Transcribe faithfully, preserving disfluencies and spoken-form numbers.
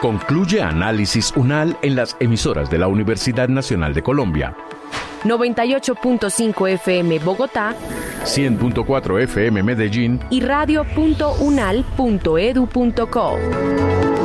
Concluye Análisis UNAL en las emisoras de la Universidad Nacional de Colombia. noventa y ocho punto cinco F M Bogotá, cien punto cuatro F M Medellín y radio punto unal punto edu punto co.